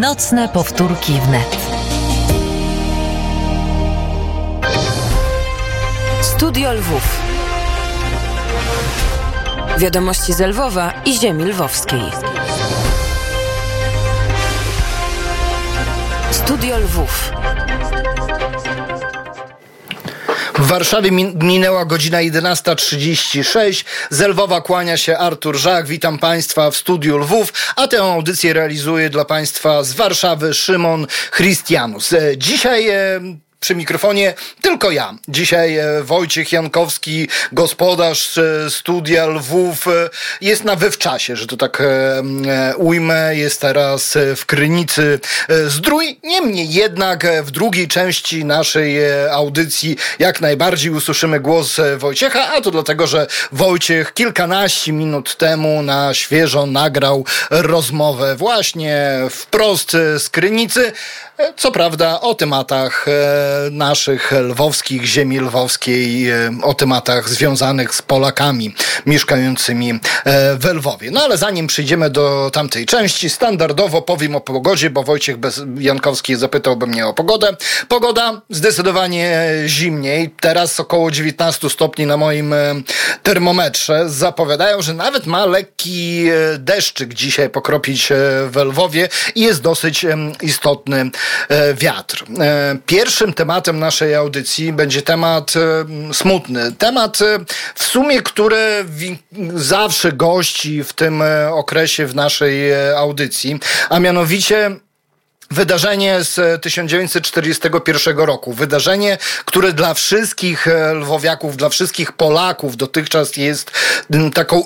Nocne powtórki wnet. Studio Lwów. Wiadomości z Lwowa i ziemi lwowskiej. Studio Lwów. W Warszawie minęła godzina 11:36. Z Lwowa kłania się Artur Żak. Witam Państwa w Studiu Lwów, a tę audycję realizuje dla Państwa z Warszawy Szymon Chrystianus. Dzisiaj przy mikrofonie tylko ja. Dzisiaj Wojciech Jankowski, gospodarz Studia Lwów, jest na wywczasie, że to tak ujmę. Jest teraz w Krynicy Zdrój. Niemniej jednak w drugiej części naszej audycji jak najbardziej usłyszymy głos Wojciecha, a to dlatego, że Wojciech kilkanaście minut temu na świeżo nagrał rozmowę właśnie wprost z Krynicy. Co prawda o tematach naszych lwowskich, ziemi lwowskiej, o tematach związanych z Polakami mieszkającymi w Lwowie. No ale zanim przejdziemy do tamtej części, standardowo powiem o pogodzie, bo Wojciech Jankowski zapytałby mnie o pogodę. Pogoda zdecydowanie zimniej. Teraz około 19 stopni na moim termometrze. Zapowiadają, że nawet ma lekki deszczyk dzisiaj pokropić w Lwowie i jest dosyć istotny wiatr. Pierwszym tematem naszej audycji będzie temat smutny. Temat w sumie, który zawsze gości w tym okresie w naszej audycji, a mianowicie wydarzenie z 1941 roku. Wydarzenie, które dla wszystkich lwowiaków, dla wszystkich Polaków dotychczas jest taką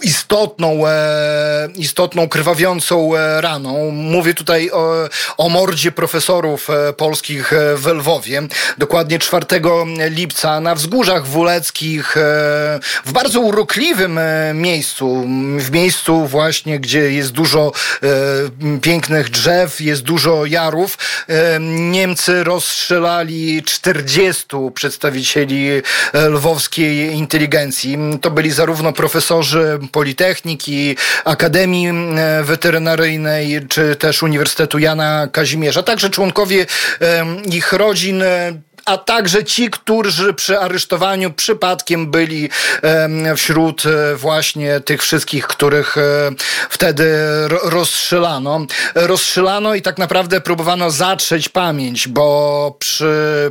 istotną, krwawiącą raną. Mówię tutaj o mordzie profesorów polskich w Lwowie. Dokładnie 4 lipca na Wzgórzach Wuleckich, w bardzo urokliwym miejscu. W miejscu właśnie, gdzie jest dużo pięknych drzew, jest dużo jarów. Niemcy rozstrzelali 40 przedstawicieli lwowskiej inteligencji. To byli zarówno profesorzy Politechniki, Akademii Weterynaryjnej, czy też Uniwersytetu Jana Kazimierza, także członkowie ich rodzin, a także ci, którzy przy aresztowaniu przypadkiem byli wśród właśnie tych wszystkich, których wtedy rozstrzelano i tak naprawdę próbowano zatrzeć pamięć, bo przy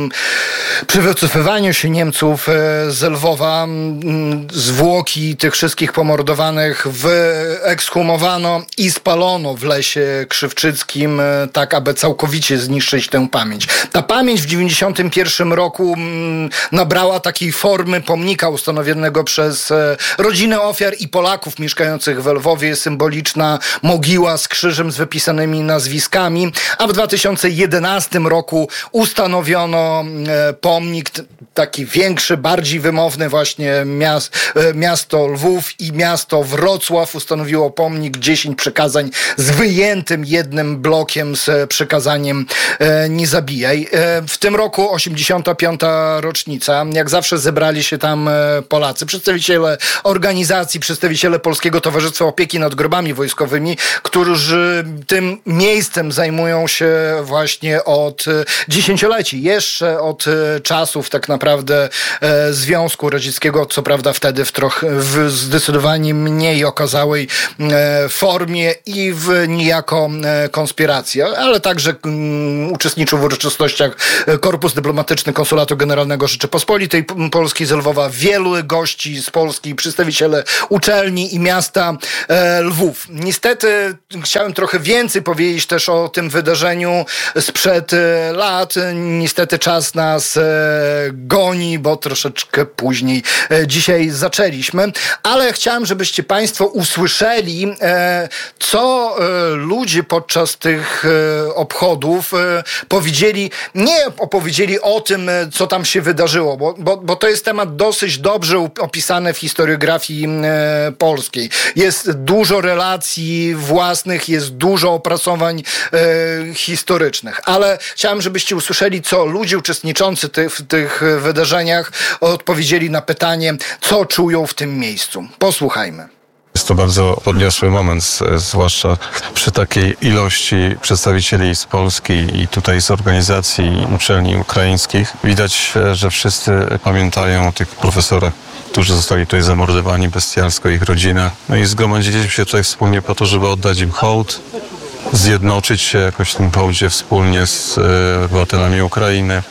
wycofywaniu się Niemców z Lwowa zwłoki tych wszystkich pomordowanych wyekshumowano i spalono w Lesie Krzywczyckim, tak aby całkowicie zniszczyć tę pamięć. Ta pamięć w 1991 roku nabrała takiej formy pomnika ustanowionego przez rodziny ofiar i Polaków mieszkających w Lwowie, symboliczna mogiła z krzyżem z wypisanymi nazwiskami, a w 2011 roku ustanowiono pomnik taki większy, bardziej wymowny, właśnie miasto Lwów i miasto Wrocław ustanowiło pomnik 10 przykazań z wyjętym jednym blokiem z przykazaniem nie zabijaj. W tym roku 85. rocznica. Jak zawsze zebrali się tam Polacy, przedstawiciele organizacji, przedstawiciele Polskiego Towarzystwa Opieki nad Grobami Wojskowymi, którzy tym miejscem zajmują się właśnie od dziesięcioleci, jeszcze od czasów tak naprawdę Związku Radzieckiego, co prawda wtedy w zdecydowanie mniej okazałej formie i w niejako konspiracji, ale także uczestniczył w uroczystościach Korpus Dyplomatyczny Konsulatu Generalnego Rzeczypospolitej Polskiej z Lwowa, wielu gości z Polski, przedstawiciele uczelni i miasta Lwów. Niestety chciałem trochę więcej powiedzieć też o tym wydarzeniu sprzed lat. Niestety czas nas goni, bo troszeczkę później dzisiaj zaczęliśmy, ale chciałem, żebyście Państwo usłyszeli, co ludzie podczas tych obchodów nie opowiedzieli o tym, co tam się wydarzyło, bo to jest temat dosyć dobrze opisany w historiografii polskiej. Jest dużo relacji własnych, jest dużo opracowań historycznych, ale chciałem, żebyście usłyszeli, co ludzie uczestniczący w tych wydarzeniach odpowiedzieli na pytanie, co czują w tym miejscu. Posłuchajmy. Jest to bardzo podniosły moment, zwłaszcza przy takiej ilości przedstawicieli z Polski i tutaj z organizacji uczelni ukraińskich. Widać, że wszyscy pamiętają o tych profesorach, którzy zostali tutaj zamordowani bestialsko, ich rodzinach. No i zgromadziliśmy się tutaj wspólnie po to, żeby oddać im hołd, zjednoczyć się jakoś w tym hołdzie wspólnie z obywatelami Ukrainy.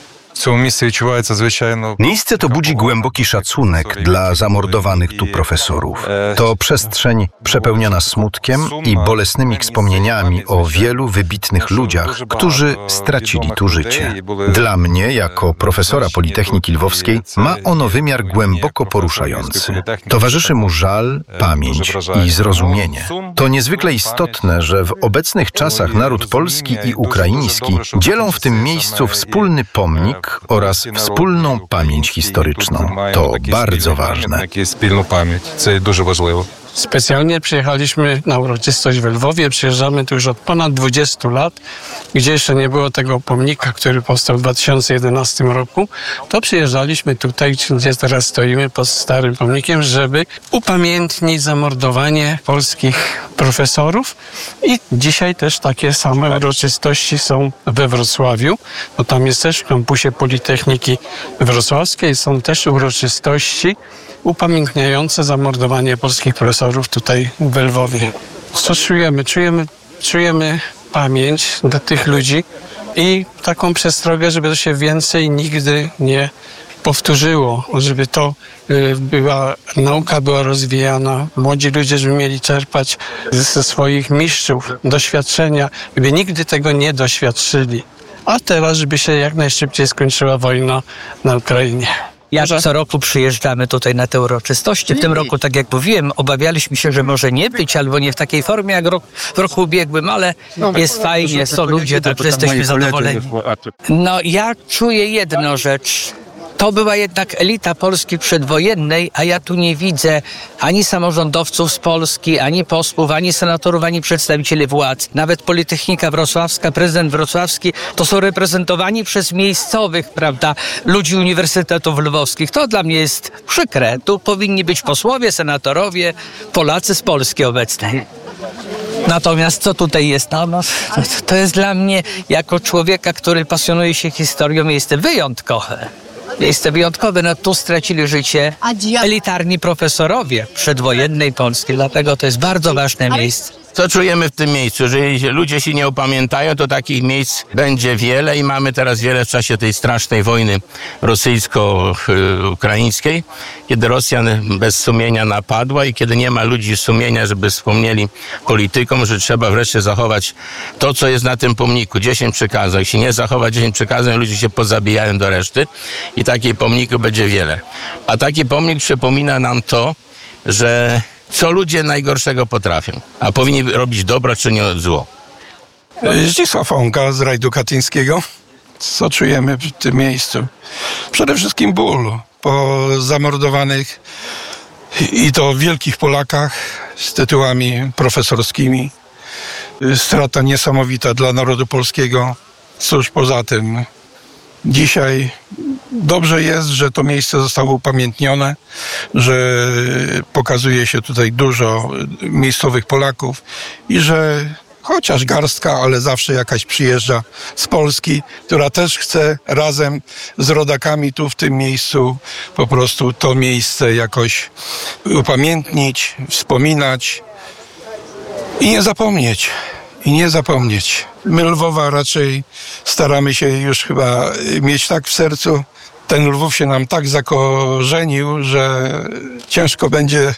Miejsce to budzi głęboki szacunek dla zamordowanych tu profesorów. To przestrzeń przepełniona smutkiem i bolesnymi wspomnieniami o wielu wybitnych ludziach, którzy stracili tu życie. Dla mnie, jako profesora Politechniki Lwowskiej, ma ono wymiar głęboko poruszający. Towarzyszy mu żal, pamięć i zrozumienie. To niezwykle istotne, że w obecnych czasach naród polski i ukraiński dzielą w tym miejscu wspólny pomnik oraz wspólną pamięć historyczną. To bardzo ważne. Specjalnie przyjechaliśmy na uroczystość w Lwowie. Przyjeżdżamy tu już od ponad 20 lat, gdzie jeszcze nie było tego pomnika, który powstał w 2011 roku. To przyjeżdżaliśmy tutaj, gdzie teraz stoimy pod starym pomnikiem, żeby upamiętnić zamordowanie polskich profesorów. I dzisiaj też takie same uroczystości są we Wrocławiu, bo tam jest też w kampusie Politechniki Wrocławskiej. Są też uroczystości upamiętniające zamordowanie polskich profesorów tutaj w Lwowie. Co czujemy? Czujemy pamięć do tych ludzi i taką przestrogę, żeby to się więcej nigdy nie powtórzyło, żeby to nauka była rozwijana, młodzi ludzie, żeby mieli czerpać ze swoich mistrzów doświadczenia, żeby nigdy tego nie doświadczyli. A teraz, żeby się jak najszybciej skończyła wojna na Ukrainie. Jak co roku przyjeżdżamy tutaj na te uroczystości. W tym roku, tak jak mówiłem, obawialiśmy się, że może nie być, albo nie w takiej formie jak w roku ubiegłym, ale jest fajnie, są ludzie, także jesteśmy zadowoleni. No, ja czuję jedną rzecz. To była jednak elita Polski przedwojennej, a ja tu nie widzę ani samorządowców z Polski, ani posłów, ani senatorów, ani przedstawicieli władz. Nawet Politechnika Wrocławska, prezydent wrocławski, to są reprezentowani przez miejscowych, prawda, ludzi uniwersytetów lwowskich. To dla mnie jest przykre. Tu powinni być posłowie, senatorowie, Polacy z Polski obecnej. Natomiast co tutaj jest? To jest dla mnie, jako człowieka, który pasjonuje się historią, miejsce wyjątkowe. Miejsce wyjątkowe, no tu stracili życie elitarni profesorowie przedwojennej Polski, dlatego to jest bardzo ważne miejsce. Co czujemy w tym miejscu? Że ludzie się nie upamiętają, to takich miejsc będzie wiele i mamy teraz wiele w czasie tej strasznej wojny rosyjsko-ukraińskiej, kiedy Rosja bez sumienia napadła i kiedy nie ma ludzi sumienia, żeby wspomnieli politykom, że trzeba wreszcie zachować to, co jest na tym pomniku. 10 przykazań. Jeśli nie zachowa 10 przykazań, ludzie się pozabijają do reszty i takich pomników będzie wiele. A taki pomnik przypomina nam to, że co ludzie najgorszego potrafią, a powinni robić dobro, czy nie zło. Zdzisław Onka z Rajdu Katyńskiego. Co czujemy w tym miejscu? Przede wszystkim ból po zamordowanych i to wielkich Polakach z tytułami profesorskimi. Strata niesamowita dla narodu polskiego. Cóż poza tym, dzisiaj dobrze jest, że to miejsce zostało upamiętnione, że pokazuje się tutaj dużo miejscowych Polaków i że chociaż garstka, ale zawsze jakaś przyjeżdża z Polski, która też chce razem z rodakami tu w tym miejscu po prostu to miejsce jakoś upamiętnić, wspominać i nie zapomnieć. My Lwowa raczej staramy się już chyba mieć tak w sercu. Ten Lwów się nam tak zakorzenił, że ciężko będzie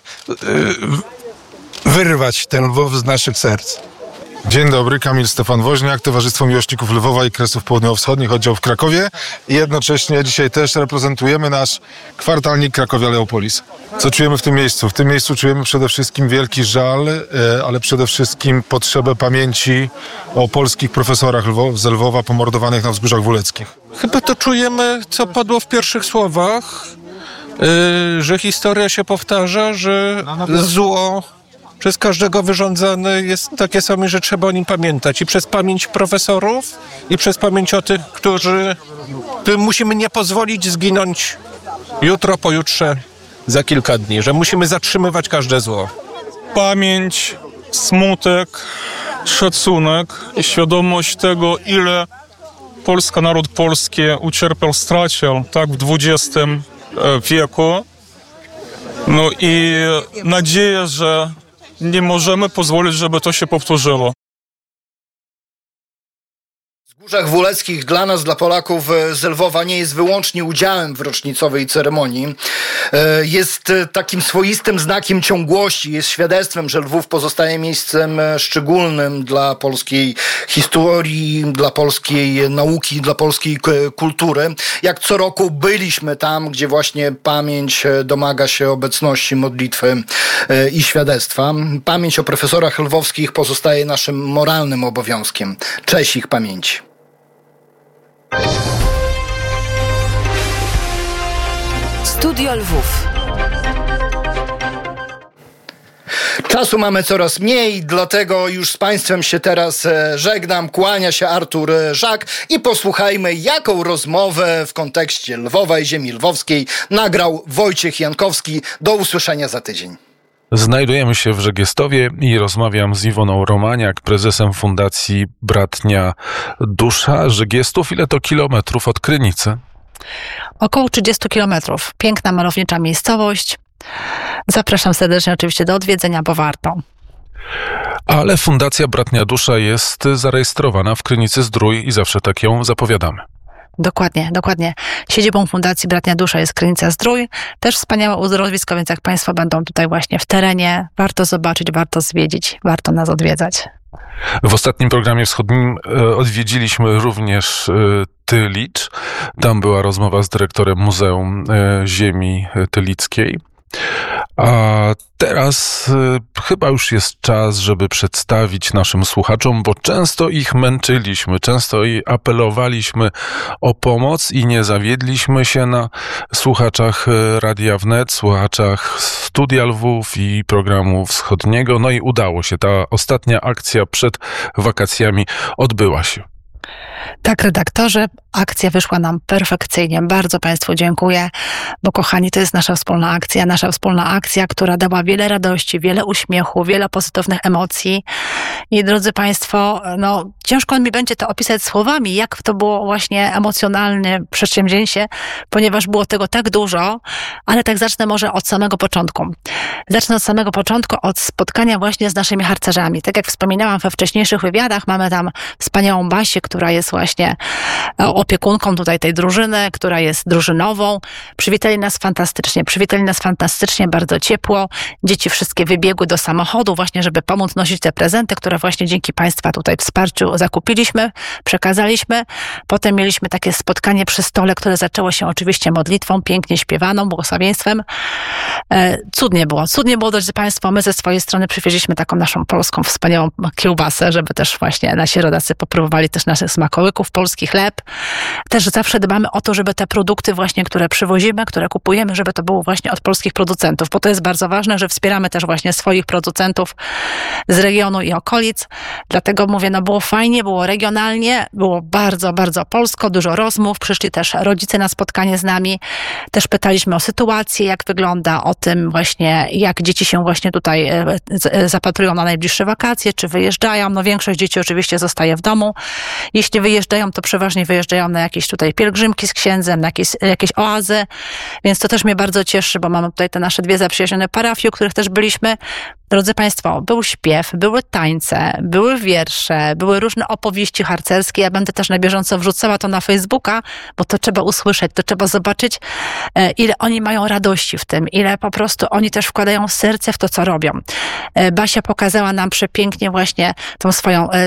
wyrwać ten Lwów z naszych serc. Dzień dobry, Kamil Stefan Woźniak, Towarzystwo Miłośników Lwowa i Kresów Południowo-Wschodnich, oddział w Krakowie. I jednocześnie dzisiaj też reprezentujemy nasz kwartalnik Krakowia Leopolis. Co czujemy w tym miejscu? W tym miejscu czujemy przede wszystkim wielki żal, ale przede wszystkim potrzebę pamięci o polskich profesorach z Lwowa pomordowanych na Wzgórzach Wuleckich. Chyba to czujemy, co padło w pierwszych słowach, że historia się powtarza, że zło przez każdego wyrządzane jest takie same, że trzeba o nim pamiętać. I przez pamięć profesorów, i przez pamięć o tych, którym musimy nie pozwolić zginąć jutro, pojutrze, za kilka dni. Że musimy zatrzymywać każde zło. pamięć, smutek, szacunek i świadomość tego, ile naród polski ucierpiał, stracił tak w XX wieku. No i nadzieję, że nie możemy pozwolić, żeby to się powtórzyło. Wzgórzach Wóleckich dla nas, dla Polaków, z Lwowa nie jest wyłącznie udziałem w rocznicowej ceremonii. Jest takim swoistym znakiem ciągłości, jest świadectwem, że Lwów pozostaje miejscem szczególnym dla polskiej historii, dla polskiej nauki, dla polskiej kultury. Jak co roku byliśmy tam, gdzie właśnie pamięć domaga się obecności, modlitwy i świadectwa. Pamięć o profesorach lwowskich pozostaje naszym moralnym obowiązkiem. Cześć ich pamięci. Studio Lwów. Czasu mamy coraz mniej, dlatego już z Państwem się teraz żegnam. Kłania się Artur Żak i posłuchajmy, jaką rozmowę w kontekście Lwowa i ziemi lwowskiej nagrał Wojciech Jankowski. Do usłyszenia za tydzień. Znajdujemy się w Żegiestowie i rozmawiam z Iwoną Romaniak, prezesem Fundacji Bratnia Dusza. Żegiestów, ile to kilometrów od Krynicy? Około 30 kilometrów. Piękna, malownicza miejscowość. Zapraszam serdecznie oczywiście do odwiedzenia, bo warto. Ale Fundacja Bratnia Dusza jest zarejestrowana w Krynicy-Zdrój i zawsze tak ją zapowiadamy. Dokładnie. Siedzibą Fundacji Bratnia Dusza jest Krynica-Zdrój. Też wspaniałe uzdrowisko, więc jak Państwo będą tutaj właśnie w terenie, warto zobaczyć, warto zwiedzić, warto nas odwiedzać. W ostatnim programie wschodnim odwiedziliśmy również Tylicz. Tam była rozmowa z dyrektorem Muzeum Ziemi Tylickiej. A teraz chyba już jest czas, żeby przedstawić naszym słuchaczom, bo często ich męczyliśmy, często i apelowaliśmy o pomoc i nie zawiedliśmy się na słuchaczach Radia Wnet, słuchaczach Studia Lwów i programu wschodniego. No i udało się. Ta ostatnia akcja przed wakacjami odbyła się. Tak, redaktorze, akcja wyszła nam perfekcyjnie. Bardzo Państwu dziękuję, bo kochani, to jest nasza wspólna akcja, która dała wiele radości, wiele uśmiechu, wiele pozytywnych emocji. I drodzy Państwo, ciężko mi będzie to opisać słowami, jak to było właśnie emocjonalne przedsięwzięcie, ponieważ było tego tak dużo, ale tak zacznę może od samego początku. Od spotkania właśnie z naszymi harcerzami. Tak jak wspominałam we wcześniejszych wywiadach, mamy tam wspaniałą Basię, która jest właśnie opiekunką tutaj tej drużyny, która jest drużynową. Przywitali nas fantastycznie, bardzo ciepło. Dzieci wszystkie wybiegły do samochodu właśnie, żeby pomóc nosić te prezenty, które właśnie dzięki Państwa tutaj wsparciu zakupiliśmy, przekazaliśmy. Potem mieliśmy takie spotkanie przy stole, które zaczęło się oczywiście modlitwą, pięknie śpiewaną, błogosławieństwem. Cudnie było, drodzy Państwo. My ze swojej strony przywieźliśmy taką naszą polską wspaniałą kiełbasę, żeby też właśnie nasi rodacy popróbowali też naszych smakołyków, polski chleb. Też zawsze dbamy o to, żeby te produkty właśnie, które przywozimy, które kupujemy, żeby to było właśnie od polskich producentów, bo to jest bardzo ważne, że wspieramy też właśnie swoich producentów z regionu i okolic. Dlatego mówię, było fajnie, było regionalnie, było bardzo, bardzo polsko, dużo rozmów. Przyszli też rodzice na spotkanie z nami. Też pytaliśmy o sytuację, jak wygląda, o tym właśnie, jak dzieci się właśnie tutaj zapatrują na najbliższe wakacje, czy wyjeżdżają. Większość dzieci oczywiście zostaje w domu. Jeśli wyjeżdżają, to przeważnie wyjeżdżają na jakieś tutaj pielgrzymki z księdzem, na jakieś oazy, więc to też mnie bardzo cieszy, bo mamy tutaj te nasze 2 zaprzyjaźnione parafie, u których też byliśmy. Drodzy Państwo, był śpiew, były tańce, były wiersze, były różne opowieści harcerskie. Ja będę też na bieżąco wrzucała to na Facebooka, bo to trzeba usłyszeć, to trzeba zobaczyć, ile oni mają radości w tym, ile po prostu oni też wkładają serce w to, co robią. Basia pokazała nam przepięknie właśnie tą swoją